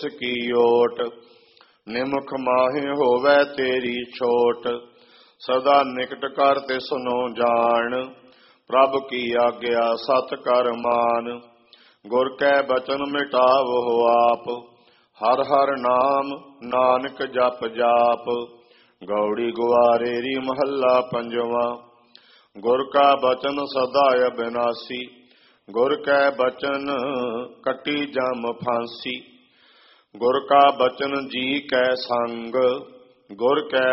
की ओट। निमुख माहे होवै तेरी छोट। सदा निकट कर तिसनो जान। प्रभ की आज्ञा सत कर मान। गुर कै बचन मिटावो आप। हर हर नाम नानक जप जाप। गौड़ी गुआरेरी महला पंजवा। गुर का बचन सदा अविनाशी। गुर कै बचन कटी जम फांसी। गुर का बचन जी कै संग। गुर कै